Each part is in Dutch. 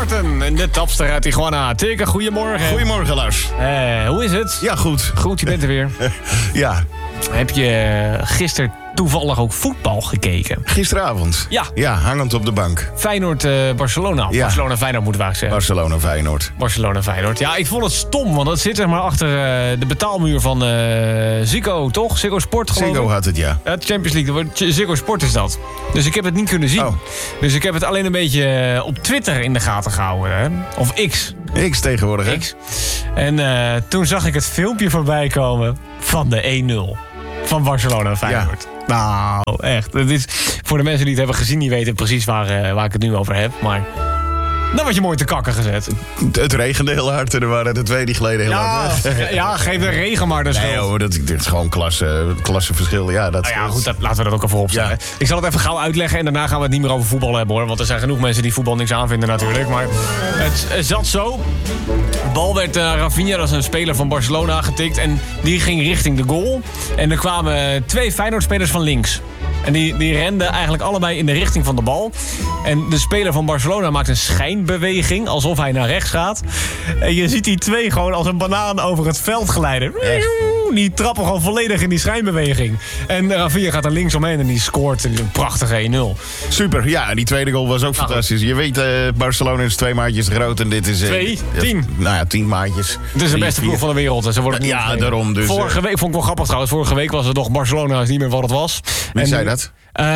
Martin en de tapster uit Tijuana. Tikke, goedemorgen. Goedemorgen, Lars. Hoe is het? Ja, goed. Goed, je bent er weer. Ja. Heb je gisteren toevallig ook voetbal gekeken? Gisteravond? Ja. Ja, hangend op de bank. Feyenoord-Barcelona. Ja. Barcelona-Feyenoord moeten we eigenlijk zeggen. Barcelona-Feyenoord. Barcelona-Feyenoord. Ja, ik vond het stom, want dat zit er maar achter de betaalmuur van Ziggo, toch? Ziggo Sport, geloof ik. Ziggo had het, ja. Ja, de Champions League, Ziggo Sport is dat. Dus ik heb het niet kunnen zien. Oh. Dus ik heb het alleen een beetje op Twitter in de gaten gehouden. Hè? Of X. X tegenwoordig, hè? X. En toen zag ik het filmpje voorbij komen van de 1-0. Van Barcelona-Feyenoord. Ja. Nou, echt. Het is, voor de mensen die het hebben gezien, die weten precies waar ik het nu over heb. Maar dan word je mooi te kakken gezet. Het regende heel hard en er waren de twee die gleden heel hard. Ja, geef de regen maar de schuld. Nee hoor, dat is gewoon klasseverschil. Ja, dat, nou ja, goed, laten we dat ook even opstellen. Ja. Ik zal het even gauw uitleggen en daarna gaan we het niet meer over voetbal hebben, hoor. Want er zijn genoeg mensen die voetbal niks aanvinden natuurlijk. Maar het zat zo. De bal werd Rafinha, dat is een speler van Barcelona, getikt. En die ging richting de goal. En er kwamen twee Feyenoord-spelers van links. En die renden eigenlijk allebei in de richting van de bal. En de speler van Barcelona maakt een schijnbeweging, alsof hij naar rechts gaat. En je ziet die twee gewoon als een banaan over het veld glijden. Die trappen gewoon volledig in die schijnbeweging. En Rafinha gaat er links omheen en die scoort een prachtige 1-0. Super, ja, die tweede goal was ook fantastisch. Je weet, Barcelona is 2 maatjes groot en dit is... 10. Nou ja, 10 maatjes. Het is de beste ploeg van de wereld. En ze worden ja, daarom dus. Vorige week, vond ik wel grappig trouwens. Vorige week was het nog Barcelona is niet meer wat het was. Wie zei dat?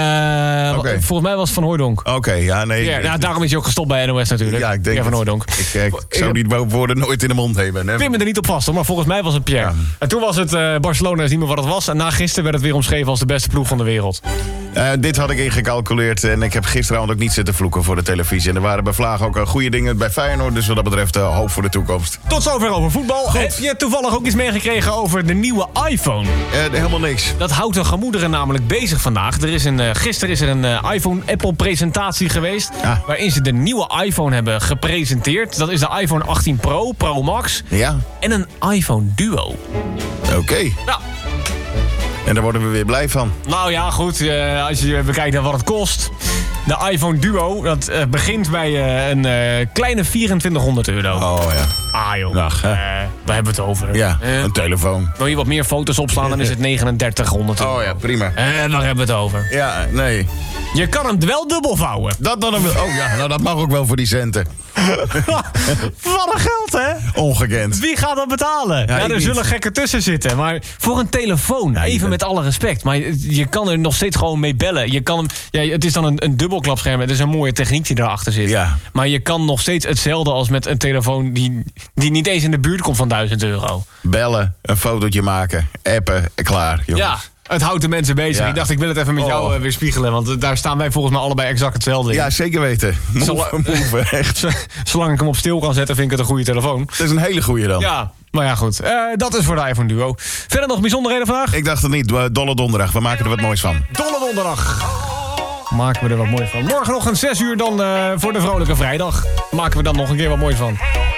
Volgens mij was het Van Hooijdonk. Oké, ja, nee. Ja, nou, daarom is hij ook gestopt bij NOS natuurlijk. Ja, ik denk Van Hooijdonk. Ik zou die woorden nooit in de mond hebben. Ik pin me er niet op vast, hoor, maar volgens mij was het Pierre. Ja. En toen was het Barcelona is niet meer wat het was. En na gisteren werd het weer omschreven als de beste ploeg van de wereld. Dit had ik ingecalculeerd en ik heb gisteravond ook niet zitten vloeken voor de televisie. En er waren bij Vlaag ook goede dingen bij Feyenoord. Dus wat dat betreft hoop voor de toekomst. Tot zover over voetbal. Goed. Heb je toevallig ook iets meegekregen over de nieuwe iPhone? Helemaal niks. Dat houdt de gemoederen namelijk bezig vandaag. Gisteren is er een iPhone-Apple-presentatie geweest. Ja. Waarin ze de nieuwe iPhone hebben gepresenteerd. Dat is de iPhone 18 Pro, Pro Max. Ja. En een iPhone Duo. Oké. Nou. En daar worden we weer blij van. Nou ja, goed. Als je bekijkt naar wat het kost. De iPhone Duo, dat begint bij een kleine €2400. Oh ja. Ah joh. Ach, waar hebben we het over? Ja, een telefoon. Wil je wat meer foto's opslaan, dan is het €3900. Oh ja, prima. En daar hebben we het over. Ja, nee. Je kan hem wel dubbel vouwen. Dat dan wel. Oh ja, nou dat mag ook wel voor die centen. Wat een geld, hè? Ongekend. Wie gaat dat betalen? Ja, er zullen gekken tussen zitten. Maar voor een telefoon, even met alle respect. Maar je kan er nog steeds gewoon mee bellen. Je kan hem, het is dan een dubbelklapscherm. Het is een mooie techniek die erachter zit. Ja. Maar je kan nog steeds hetzelfde als met een telefoon die niet eens in de buurt komt van €1000. Bellen, een fotootje maken, appen, klaar. Jongens. Ja. Het houdt de mensen bezig. Ja. Ik dacht, ik wil het even met jou weer spiegelen. Want daar staan wij volgens mij allebei exact hetzelfde in. Ja, zeker weten. Move, echt. Zolang ik hem op stil kan zetten, vind ik het een goede telefoon. Het is een hele goede dan. Ja, maar ja goed. Dat is voor de iPhone Duo. Verder nog bijzonderheden vandaag? Ik dacht het niet. Dolle donderdag. We maken er wat moois van. Dolle donderdag. Maken we er wat moois van. Morgenochtend 6 uur dan voor de vrolijke vrijdag. Maken we dan nog een keer wat moois van.